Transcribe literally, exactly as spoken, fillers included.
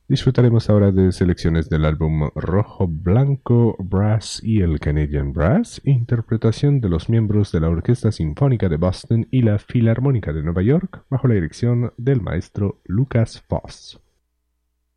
Disfrutaremos ahora de selecciones del álbum Rojo Blanco Brass y el Canadian Brass, interpretación de los miembros de la Orquesta Sinfónica de Boston y la Filarmónica de Nueva York, bajo la dirección del maestro Lucas Foss.